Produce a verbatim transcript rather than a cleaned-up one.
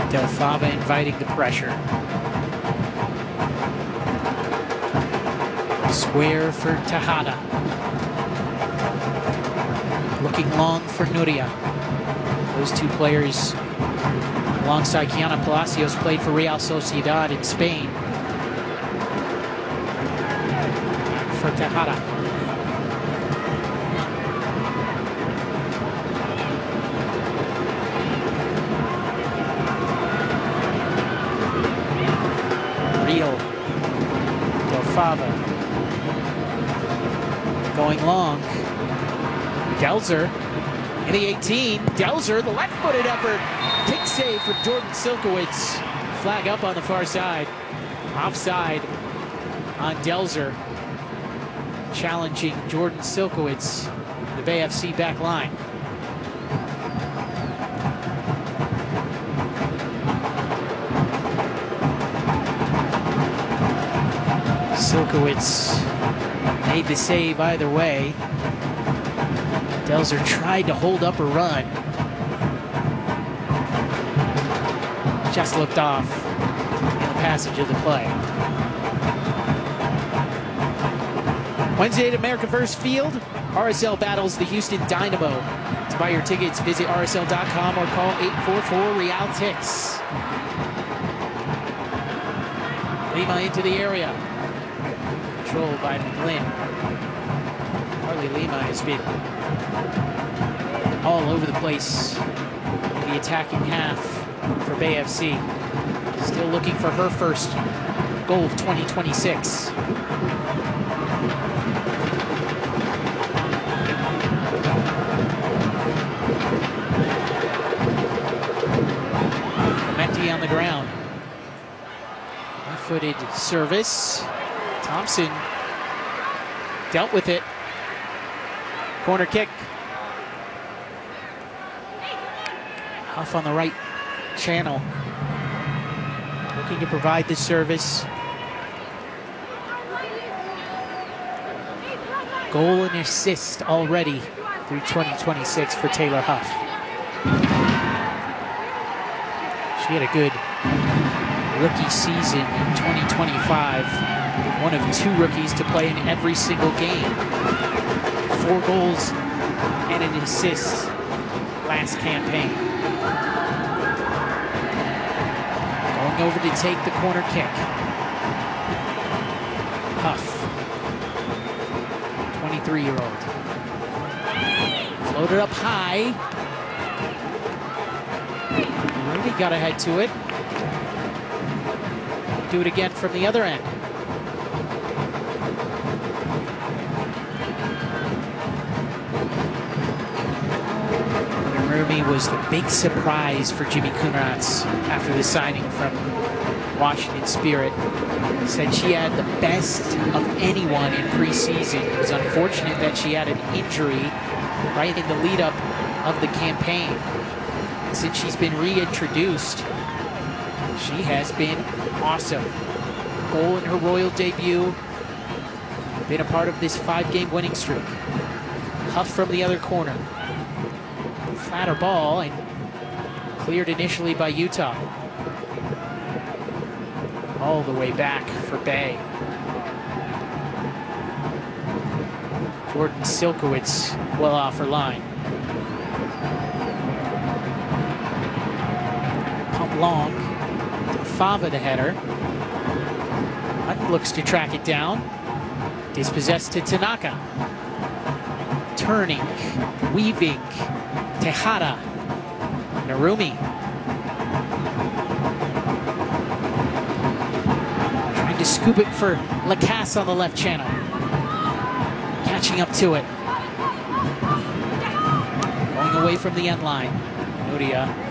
Del Fava inviting the pressure. Square for Tejada. Looking long for Nuria. Those two players, alongside Kiana Palacios, played for Real Sociedad in Spain. For Tejada. Real. Del Fava. Going long. Delzer in the eighteen. Delzer, the left-footed effort. Kick save for Jordan Silkowitz. Flag up on the far side. Offside on Delzer. Challenging Jordan Silkowitz, the Bay F C back line. Silkowitz made the save either way. Delzer tried to hold up a run. Just looked off in the passage of the play. Wednesday at America First Field, R S L battles the Houston Dynamo. To buy your tickets, visit R S L dot com or call eight four four Real Tix. Lima into the area. Controlled by McGlynn. Harley Lima has been all over the place in the attacking half for Bay F C. Still looking for her first goal of twenty twenty-six. Clemente on the ground. Left-footed service. Thompson dealt with it. Corner kick. Huff on the right channel. Looking to provide the service. Goal and assist already through twenty twenty-six for Taylor Huff. She had a good rookie season in twenty twenty-five. One of two rookies to play in every single game. Four goals and an assist last campaign. Going over to take the corner kick. Huff, twenty-three-year-old. Floated up high. Rudy got ahead to it. Do it again from the other end. Rumi was the big surprise for Jimmy Kunratz after the signing from Washington Spirit. Said she had the best of anyone in preseason. It was unfortunate that she had an injury right in the lead up of the campaign. Since she's been reintroduced, she has been awesome. Goal in her Royal debut. Been a part of this five-game winning streak. Huff from the other corner. Flatter ball and cleared initially by Utah. All the way back for Bay. Jordan Silkowitz well off her line. Pump long. Fava the header. Hunt looks to track it down. Dispossessed to Tanaka. Turning, weaving. Tejada. Narumi. Trying to scoop it for Lacasse on the left channel. Catching up to it. Going away from the end line. Nuria